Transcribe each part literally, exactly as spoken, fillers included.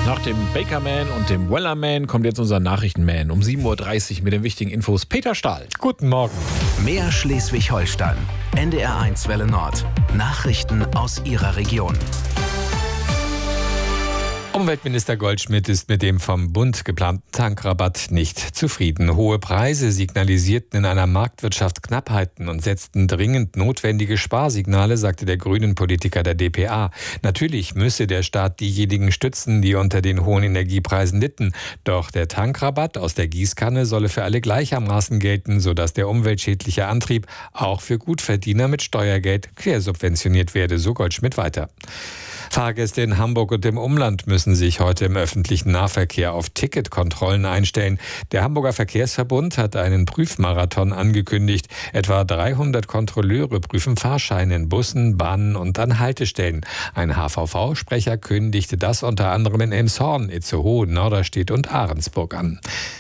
Nach dem Bakerman und dem Wellerman kommt jetzt unser Nachrichtenman um sieben Uhr dreißig mit den wichtigen Infos. Peter Stahl. Guten Morgen. Mehr Schleswig-Holstein. N D R eins Welle Nord. Nachrichten aus Ihrer Region. Umweltminister Goldschmidt ist mit dem vom Bund geplanten Tankrabatt nicht zufrieden. Hohe Preise signalisierten in einer Marktwirtschaft Knappheiten und setzten dringend notwendige Sparsignale, sagte der Grünen-Politiker der D P A. Natürlich müsse der Staat diejenigen stützen, die unter den hohen Energiepreisen litten. Doch der Tankrabatt aus der Gießkanne solle für alle gleichermaßen gelten, sodass der umweltschädliche Antrieb auch für Gutverdiener mit Steuergeld quersubventioniert werde, so Goldschmidt weiter. Fahrgäste in Hamburg und im Umland müssen sich heute im öffentlichen Nahverkehr auf Ticketkontrollen einstellen. Der Hamburger Verkehrsverbund hat einen Prüfmarathon angekündigt. Etwa dreihundert Kontrolleure prüfen Fahrscheine in Bussen, Bahnen und an Haltestellen. Ein H V V-Sprecher kündigte das unter anderem in Elmshorn, Itzehoe, Norderstedt und Ahrensburg an.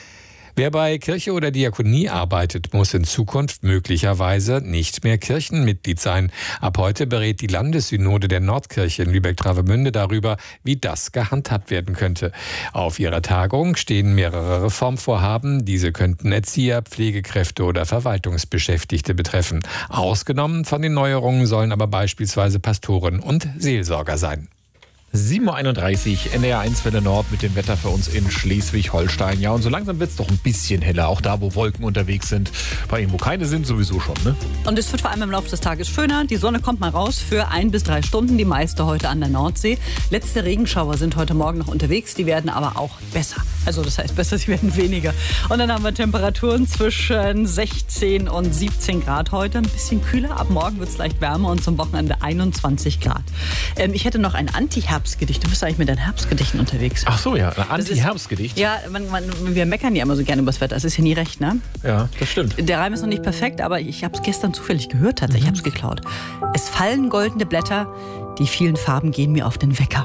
Wer bei Kirche oder Diakonie arbeitet, muss in Zukunft möglicherweise nicht mehr Kirchenmitglied sein. Ab heute berät die Landessynode der Nordkirche in Lübeck-Travemünde darüber, wie das gehandhabt werden könnte. Auf ihrer Tagung stehen mehrere Reformvorhaben. Diese könnten Erzieher, Pflegekräfte oder Verwaltungsbeschäftigte betreffen. Ausgenommen von den Neuerungen sollen aber beispielsweise Pastoren und Seelsorger sein. sieben Uhr einunddreißig, N D R eins Welle Nord mit dem Wetter für uns in Schleswig-Holstein. Ja, und so langsam wird es doch ein bisschen heller, auch da, wo Wolken unterwegs sind. Bei ihnen, wo keine sind, sowieso schon, ne? Und es wird vor allem im Laufe des Tages schöner. Die Sonne kommt mal raus für ein bis drei Stunden, die meiste heute an der Nordsee. Letzte Regenschauer sind heute Morgen noch unterwegs, die werden aber auch besser. Also das heißt besser, sie werden weniger. Und dann haben wir Temperaturen zwischen sechzehn und siebzehn Grad heute. Ein bisschen kühler, ab morgen wird es leicht wärmer und zum Wochenende einundzwanzig Grad. Ähm, ich hätte noch ein Anti-Herbst Herbstgedicht. Du bist eigentlich mit deinen Herbstgedichten unterwegs. Ach so, ja, ein Anti-Herbstgedicht. Ja, man, man, wir meckern ja immer so gerne über das Wetter. Das ist ja nie recht, ne? Ja, das stimmt. Der Reim ist noch nicht perfekt, aber ich habe es gestern zufällig gehört, tatsächlich. Mhm. Ich habe es geklaut. Es fallen goldene Blätter, die vielen Farben gehen mir auf den Wecker.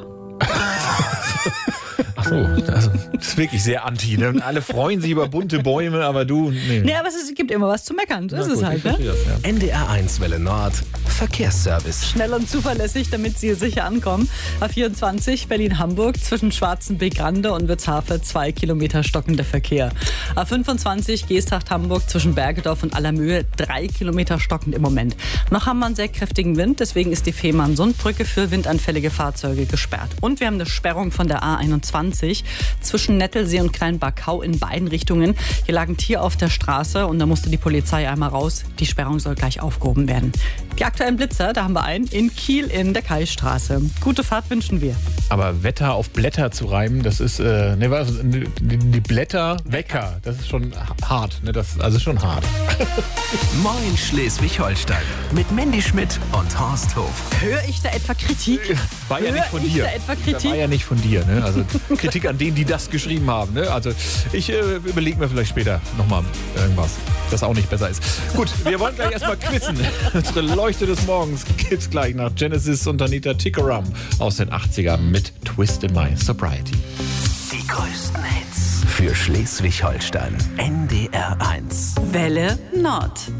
Ach so, also das ist wirklich sehr anti. Ne? Alle freuen sich über bunte Bäume, aber du, nee. Nee, aber es, ist, es gibt immer was zu meckern. So Na ist gut, es halt, ne? das, ja. N D R eins Welle Nord. Verkehrsservice. Schnell und zuverlässig, damit Sie sicher ankommen. A vierundzwanzig Berlin-Hamburg zwischen Schwarzenbeek-Rande und Witzhafe zwei Kilometer stockender Verkehr. A fünfundzwanzig Geesthacht-Hamburg zwischen Bergedorf und Allermöhe drei Kilometer stockend im Moment. Noch haben wir einen sehr kräftigen Wind, deswegen ist die Fehmarn-Sundbrücke für windanfällige Fahrzeuge gesperrt. Und wir haben eine Sperrung von der A einundzwanzig zwischen Nettelsee und Kleinbachau in beiden Richtungen. Hier lag ein Tier auf der Straße und da musste die Polizei einmal raus. Die Sperrung soll gleich aufgehoben werden. Die aktuellen Blitzer, da haben wir einen in Kiel in der Kaistraße. Gute Fahrt wünschen wir. Aber Wetter auf Blätter zu reimen, das ist, äh, ne, was, die, die Blätter, Wecker, das ist schon hart, ne, das, also schon hart. Moin Schleswig-Holstein mit Mandy Schmidt und Horst Hof. Höre ich da etwa Kritik? War ja Höre nicht von ich dir. da etwa Das Kritik? war ja nicht von dir, ne? Also Kritik an denen, die das geschrieben haben, ne? Also ich äh, überlege mir vielleicht später nochmal irgendwas, das auch nicht besser ist. Gut, wir wollen gleich erstmal quizzen. Unsere Leuchte des Morgens gibt's gleich nach Genesis und Anita Tikaram aus den achtzigern mit Twist in My Sobriety. Die größten Hits für Schleswig-Holstein. N D R eins. Welle Nord.